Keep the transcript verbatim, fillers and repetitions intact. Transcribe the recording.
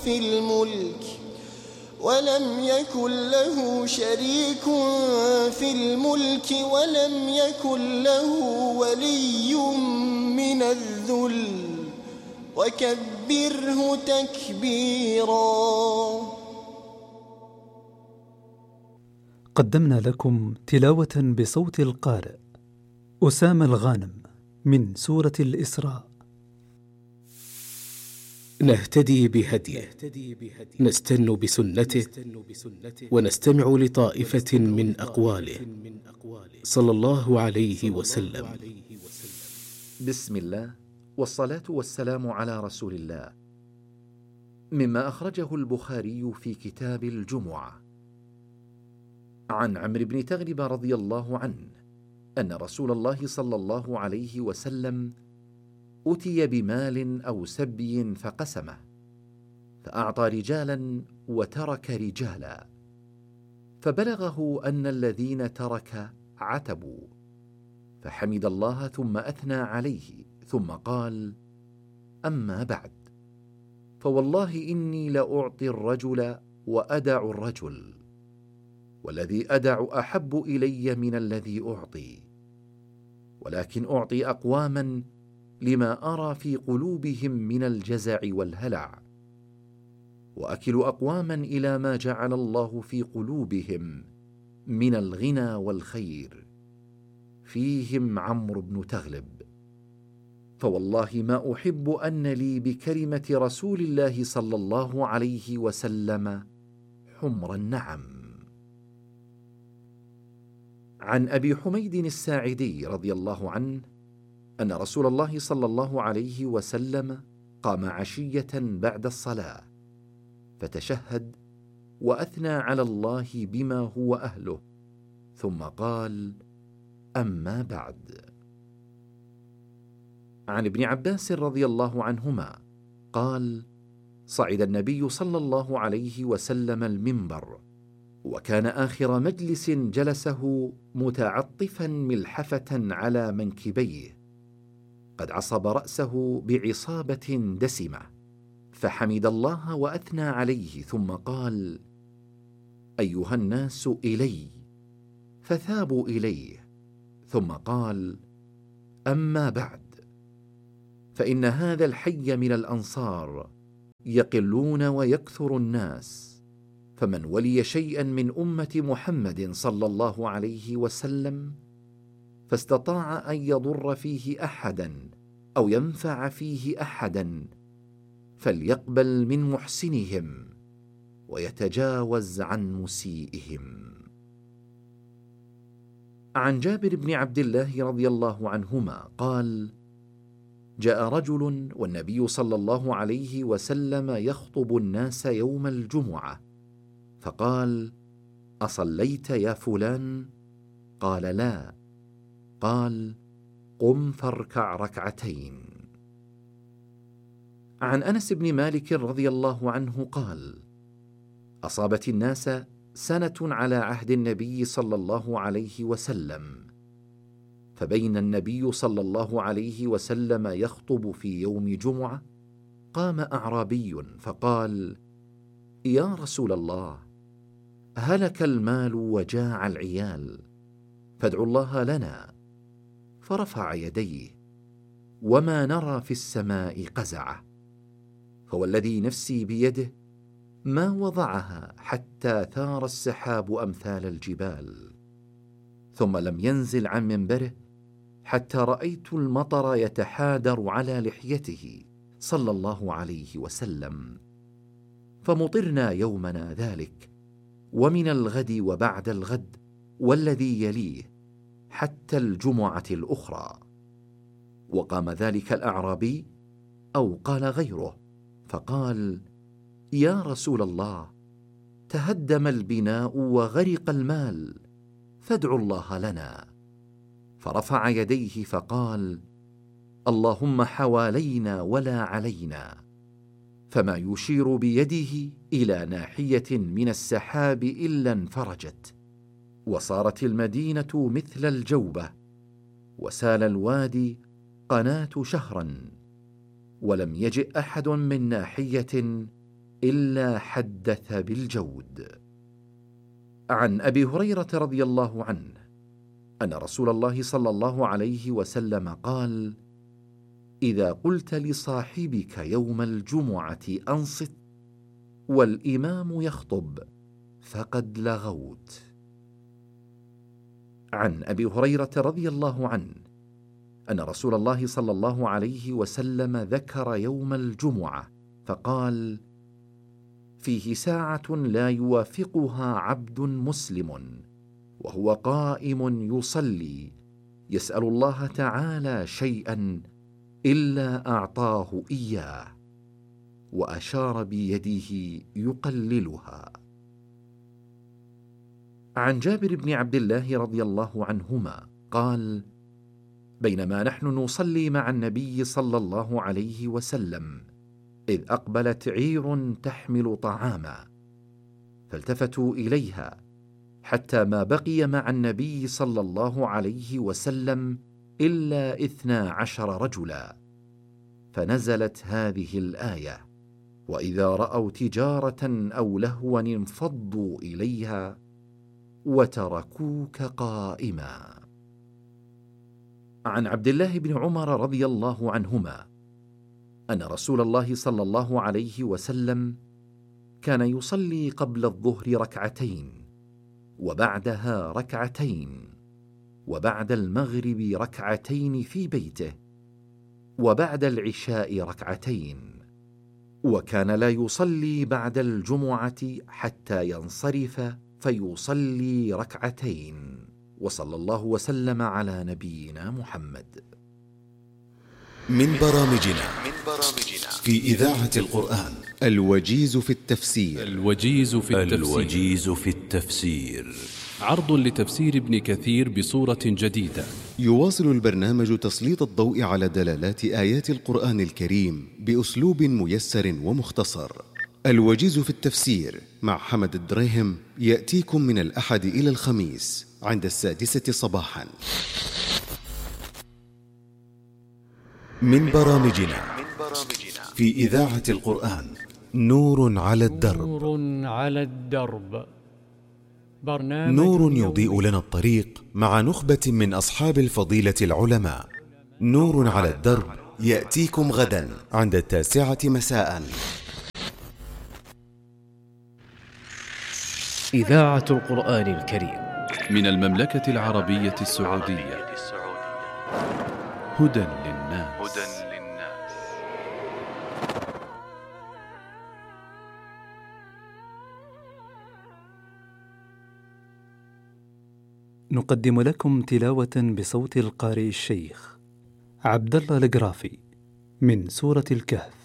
في الملك ولم يكن له شريك في الملك ولم يكن له ولي من الذل وكبره تكبيرا. قدمنا لكم تلاوة بصوت القارئ أسامة الغانم من سورة الإسراء. نهتدي بهديه، نستن بسنته، ونستمع لطائفة من أقواله صلى الله عليه وسلم. بسم الله والصلاة والسلام على رسول الله. مما أخرجه البخاري في كتاب الجمعة عن عمرو بن تغلب رضي الله عنه أن رسول الله صلى الله عليه وسلم أتي بمال أو سبي فقسمه، فأعطى رجالا وترك رجالا، فبلغه أن الذين ترك عتبوا، فحمد الله ثم أثنى عليه ثم قال: أما بعد، فوالله إني لأعطي الرجل وأدع الرجل، والذي أدع أحب إلي من الذي أعطي، ولكن أعطي أقواما لما أرى في قلوبهم من الجزع والهلع، وأكل أقواما إلى ما جعل الله في قلوبهم من الغنى والخير، فيهم عمرو بن تغلب. فوالله ما أحب أن لي بكلمة رسول الله صلى الله عليه وسلم حمر النعم. عن أبي حميد الساعدي رضي الله عنه أن رسول الله صلى الله عليه وسلم قام عشية بعد الصلاة فتشهد وأثنى على الله بما هو أهله، ثم قال: أما بعد. عن ابن عباس رضي الله عنهما قال: صعد النبي صلى الله عليه وسلم المنبر، وكان آخر مجلس جلسه متعطفا ملحفة على منكبيه، قد عصب رأسه بعصابة دسمة، فحمد الله وأثنى عليه ثم قال: أيها الناس إلي، فثابوا إليه، ثم قال: أما بعد، فإن هذا الحي من الأنصار يقلون ويكثر الناس، فمن ولي شيئا من أمة محمد صلى الله عليه وسلم فاستطاع أن يضر فيه أحدا أو ينفع فيه أحدا، فليقبل من محسنهم ويتجاوز عن مسيئهم. عن جابر بن عبد الله رضي الله عنهما قال: جاء رجل والنبي صلى الله عليه وسلم يخطب الناس يوم الجمعة، فقال: أصليت يا فلان؟ قال: لا. قال: قم فاركع ركعتين. عن أنس بن مالك رضي الله عنه قال: أصابت الناس سنة على عهد النبي صلى الله عليه وسلم، فبين النبي صلى الله عليه وسلم يخطب في يوم جمعة قام أعرابي فقال: يا رسول الله، هلك المال وجاع العيال، فادعوا الله لنا. فرفع يديه وما نرى في السماء قزعة، فوالذي نفسي بيده ما وضعها حتى ثار السحاب أمثال الجبال، ثم لم ينزل عن منبره حتى رأيت المطر يتحادر على لحيته صلى الله عليه وسلم، فمطرنا يومنا ذلك ومن الغد وبعد الغد والذي يليه حتى الجمعة الأخرى. وقام ذلك الأعرابي أو قال غيره فقال: يا رسول الله، تهدم البناء وغرق المال، فادعوا الله لنا. فرفع يديه فقال: اللهم حوالينا ولا علينا، فما يشير بيده إلى ناحية من السحاب إلا انفرجت، وصارت المدينة مثل الجوبة، وسال الوادي قناة شهرا، ولم يجئ أحد من ناحية إلا حدث بالجود. عن أبي هريرة رضي الله عنه أن رسول الله صلى الله عليه وسلم قال: إذا قلت لصاحبك يوم الجمعة أنصت والإمام يخطب فقد لغوت. عن أبي هريرة رضي الله عنه أن رسول الله صلى الله عليه وسلم ذكر يوم الجمعة فقال: فيه ساعة لا يوافقها عبد مسلم وهو قائم يصلي يسأل الله تعالى شيئا إلا أعطاه إياه، وأشار بيده يقللها. عن جابر بن عبد الله رضي الله عنهما قال: بينما نحن نصلي مع النبي صلى الله عليه وسلم إذ أقبلت عير تحمل طعاما، فالتفتوا إليها حتى ما بقي مع النبي صلى الله عليه وسلم إلا اثنا عشر رجلا، فنزلت هذه الآية: وإذا رأوا تجارة أو لهوا انفضوا إليها وتركوك قائما. عن عبد الله بن عمر رضي الله عنهما أن رسول الله صلى الله عليه وسلم كان يصلي قبل الظهر ركعتين، وبعدها ركعتين، وبعد المغرب ركعتين في بيته، وبعد العشاء ركعتين، وكان لا يصلي بعد الجمعة حتى ينصرف فيصلي ركعتين. وصلى الله وسلم على نبينا محمد. من برامجنا في إذاعة القرآن الوجيز في التفسير. الوجيز في التفسير, الوجيز في التفسير. عرض لتفسير ابن كثير بصورة جديدة. يواصل البرنامج تسليط الضوء على دلالات آيات القرآن الكريم بأسلوب ميسر ومختصر. الوجيز في التفسير مع حمد الدريهم يأتيكم من الأحد إلى الخميس عند السادسة صباحا. من برامجنا في إذاعة القرآن نور على الدرب. نور على الدرب، برنامج نور يضيء لنا الطريق مع نخبة من أصحاب الفضيلة العلماء. نور على الدرب يأتيكم غدا عند التاسعة مساء. إذاعة القرآن الكريم من المملكة العربية السعودية. هدى للناس. نقدم لكم تلاوة بصوت القارئ الشيخ عبد الله القرافي من سورة الكهف.